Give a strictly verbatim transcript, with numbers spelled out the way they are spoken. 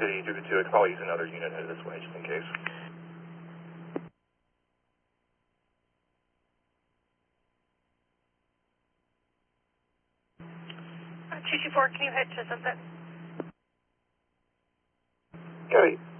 City two two two, I could probably use another unit headed this way just in case. Uh, two two four, can you head to Sunset? Copy.